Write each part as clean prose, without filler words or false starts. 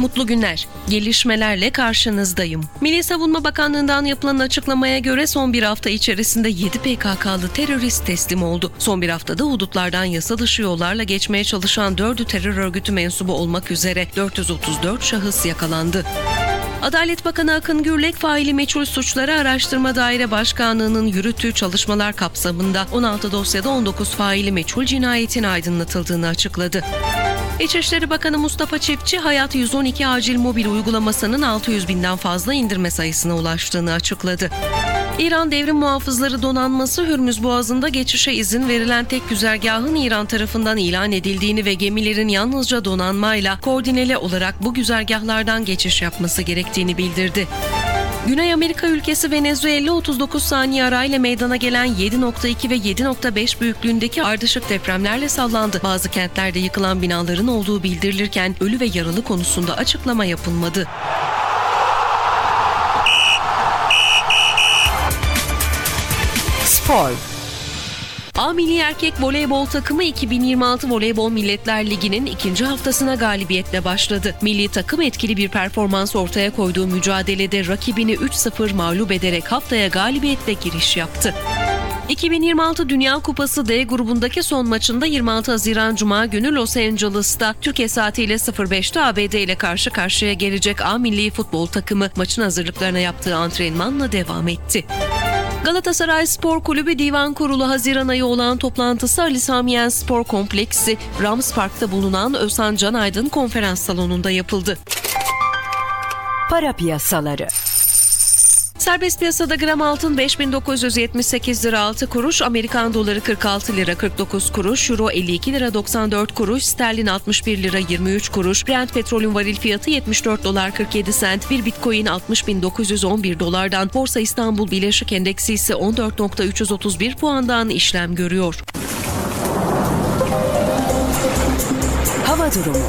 Mutlu günler. Gelişmelerle karşınızdayım. Milli Savunma Bakanlığı'ndan yapılan açıklamaya göre son bir hafta içerisinde 7 PKK'lı terörist teslim oldu. Son bir haftada hudutlardan yasa dışı yollarla geçmeye çalışan 4'ü terör örgütü mensubu olmak üzere 434 şahıs yakalandı. Adalet Bakanı Akın Gürlek, faili meçhul suçları araştırma daire başkanlığının yürüttüğü çalışmalar kapsamında 16 dosyada 19 faili meçhul cinayetin aydınlatıldığını açıkladı. İçişleri Bakanı Mustafa Çiftçi, Hayat 112 acil mobil uygulamasının 600 binden fazla indirme sayısına ulaştığını açıkladı. İran Devrim Muhafızları Donanması, Hürmüz Boğazı'nda geçişe izin verilen tek güzergahın İran tarafından ilan edildiğini ve gemilerin yalnızca donanmayla koordineli olarak bu güzergahlardan geçiş yapması gerektiğini bildirdi. Güney Amerika ülkesi Venezuela 39 saniye arayla meydana gelen 7.2 ve 7.5 büyüklüğündeki ardışık depremlerle sallandı. Bazı kentlerde yıkılan binaların olduğu bildirilirken ölü ve yaralı konusunda açıklama yapılmadı. Spor. A Milli Erkek Voleybol takımı 2026 Voleybol Milletler Ligi'nin ikinci haftasına galibiyetle başladı. Milli takım etkili bir performans ortaya koyduğu mücadelede rakibini 3-0 mağlup ederek haftaya galibiyetle giriş yaptı. 2026 Dünya Kupası D grubundaki son maçında 26 Haziran Cuma günü Los Angeles'ta Türkiye saatiyle 05'te ABD ile karşı karşıya gelecek A Milli Futbol takımı maçın hazırlıklarına yaptığı antrenmanla devam etti. Galatasaray Spor Kulübü Divan Kurulu Haziran ayı olan toplantısı Ali Sami Yen Spor Kompleksi, Rams Park'ta bulunan Özhan Can Aydın Konferans Salonu'nda yapıldı. Para piyasaları. Serbest piyasada gram altın 5.978 lira 6 kuruş, Amerikan doları 46 lira 49 kuruş, euro 52 lira 94 kuruş, sterlin 61 lira 23 kuruş, Brent petrolün varil fiyatı 74 dolar 47 sent, bir bitcoin 60.911 dolardan, Borsa İstanbul Birleşik Endeksi ise 14.331 puandan işlem görüyor. Hava durumu.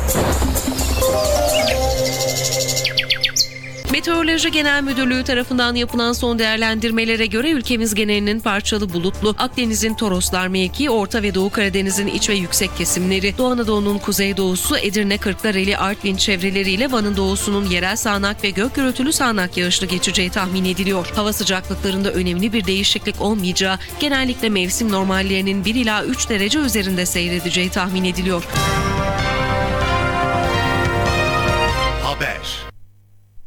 Meteoroloji Genel Müdürlüğü tarafından yapılan son değerlendirmelere göre ülkemiz genelinin parçalı bulutlu, Akdeniz'in Toroslar mevkii, Orta ve Doğu Karadeniz'in iç ve yüksek kesimleri, Doğu Anadolu'nun kuzeydoğusu, Edirne, Kırklareli, Artvin çevreleriyle Van'ın doğusunun yerel sağanak ve gök gürültülü sağanak yağışlı geçeceği tahmin ediliyor. Hava sıcaklıklarında önemli bir değişiklik olmayacağı, genellikle mevsim normallerinin 1 ila 3 derece üzerinde seyredeceği tahmin ediliyor.